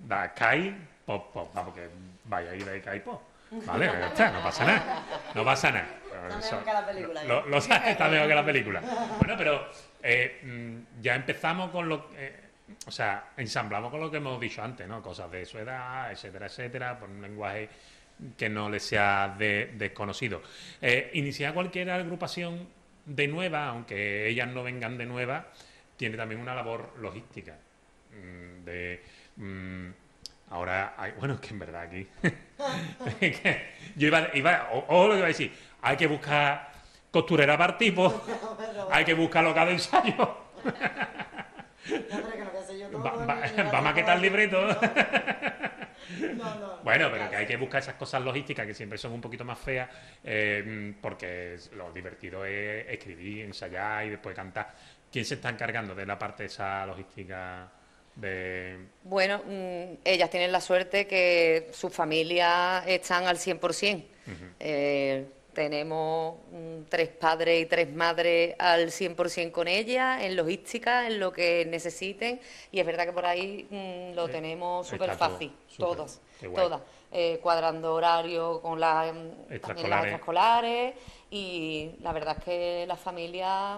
da Sky, pues vamos, que vaya a ir de Sky, pues. Vale, ya está, no pasa nada. No pasa nada. Está mejor que la película. Lo sabes, está mejor que la película. Bueno, pero ya empezamos con lo o sea, ensamblamos con lo que hemos dicho antes, ¿no? Cosas de su edad, etcétera, etcétera, por un lenguaje que no les sea desconocido. Iniciar cualquier agrupación de nueva, aunque ellas no vengan de nueva, tiene también una labor logística. Ahora hay, bueno, es que en verdad aquí yo iba lo que iba a decir, hay que buscar costurera para tipo, hay que buscar local de ensayo. Va a maquetar el libreto. Bueno, pero que hay que buscar esas cosas logísticas que siempre son un poquito más feas, porque lo divertido es escribir, ensayar y después cantar. ¿Quién se está encargando de la parte esa logística? Bueno, ellas tienen la suerte que sus familias están al 100%. Tenemos 3 padres y 3 madres al 100% con ellas, en logística, en lo que necesiten, y es verdad que por ahí lo tenemos súper fácil, todas, cuadrando horario con las extraescolares, y la verdad es que la familia,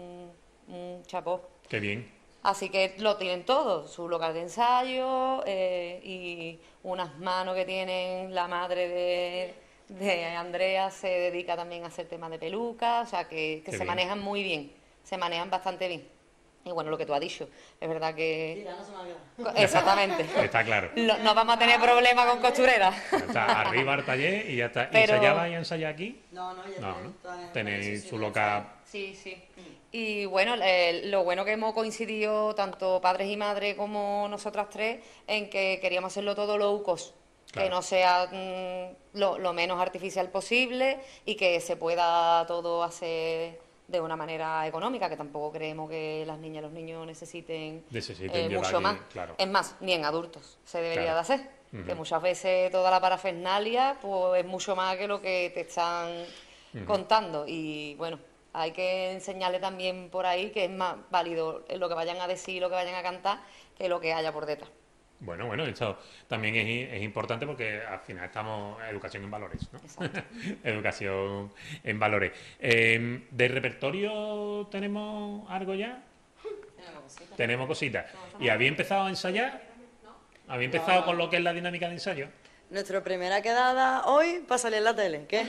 chapó. Qué bien. Así que lo tienen todo, su local de ensayo y unas manos que tienen la madre de Andrea, se dedica también a hacer temas de peluca, o sea que se manejan muy bien, se manejan bastante bien. Y bueno, lo que tú has dicho, es verdad que... Tira, no se me ha quedado. Exactamente. Está claro. No vamos a tener problemas con costureras. Está arriba al taller y ya está. Pero... ¿Y ensayaba y ensayaba aquí? No, Tenéis su local... Sí. Y bueno, lo bueno que hemos coincidido tanto padres y madres como nosotras 3 en que queríamos hacerlo todo low cost, que no sea lo menos artificial posible y que se pueda todo hacer de una manera económica, que tampoco creemos que las niñas y los niños necesiten mucho más. Claro. Es más, ni en adultos se debería de hacer, que muchas veces toda la parafernalia pues es mucho más que lo que te están contando, y bueno, hay que enseñarle también por ahí que es más válido lo que vayan a decir, lo que vayan a cantar, que lo que haya por detrás. Bueno, esto también es importante porque al final estamos educación en valores, ¿no? Educación en valores. ¿De repertorio tenemos algo ya? Tenemos cositas. ¿Y había empezado a ensayar? ¿Había empezado con lo que es la dinámica de ensayo? Nuestra primera quedada hoy para salir en la tele. ¿Qué?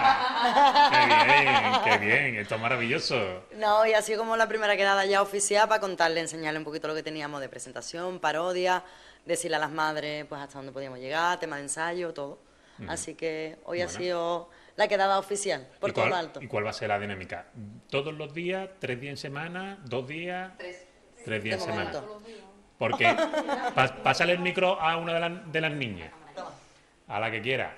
¡Qué bien! Esto es maravilloso. No, y ha sido como la primera quedada ya oficial para contarle, enseñarle un poquito lo que teníamos de presentación, parodia, decirle a las madres pues hasta dónde podíamos llegar, tema de ensayo, todo. Así que hoy ha sido la quedada oficial, por todo lo alto. ¿Y cuál va a ser la dinámica? ¿Todos los días, 3 días en semana, 2 días? 3 días en semana. Porque pásale el micro a una de las niñas. A la que quiera.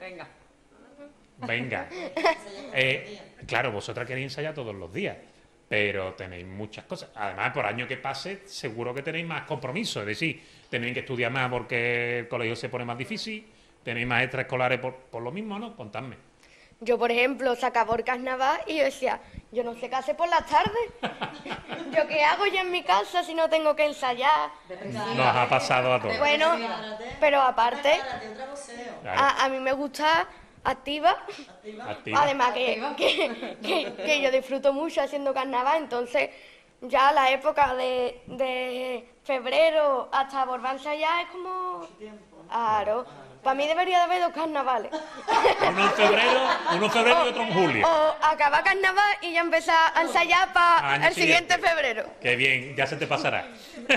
Venga. Claro, vosotras queréis ensayar todos los días, pero tenéis muchas cosas. Además, por año que pase, seguro que tenéis más compromisos. Es decir, tenéis que estudiar más porque el colegio se pone más difícil, tenéis más extraescolares por lo mismo, ¿no? Contadme. Yo, por ejemplo, se acabó el carnaval y yo decía, yo no sé qué hacer por las tardes. ¿Yo qué hago ya en mi casa si no tengo que ensayar? Nos ha pasado a todos. Bueno, pero aparte, a mí me gusta activa. Además que yo disfruto mucho haciendo carnaval, entonces ya la época de febrero hasta volver a ensayar es como... Claro. Para mí debería de haber 2 carnavales. Uno en febrero y otro en julio. O acabar carnaval y ya empezar a ensayar para el siguiente febrero. Qué bien, ya se te pasará.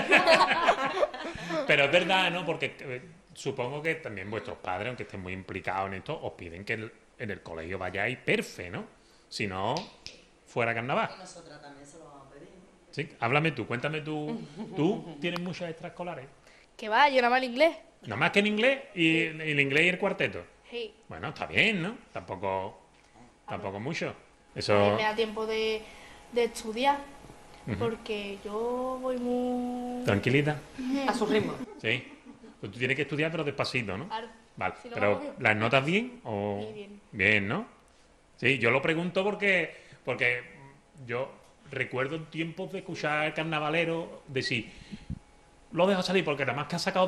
Pero es verdad, ¿no? Porque supongo que también vuestros padres, aunque estén muy implicados en esto, os piden que en el colegio vayáis perfecto, ¿no? Si no, fuera carnaval. Nosotras también se lo vamos a pedir. Sí, háblame tú, cuéntame tú. ¿Tú tienes muchas extraescolares? Que va, yo nada más el inglés. Nada más que en inglés y el inglés y el cuarteto. Sí. Bueno, está bien, ¿no? Tampoco mucho. Eso... A mí me da tiempo de estudiar, porque yo voy muy... Tranquilita. A su ritmo. Sí. Pues tú tienes que estudiar, pero despacito, ¿no? Claro. Vale. Si no, Pero no, ¿las notas bien o...? Sí, bien. Bien, ¿no? Sí, yo lo pregunto porque yo recuerdo en tiempos de escuchar al carnavalero decir, lo dejo salir porque nada más que ha sacado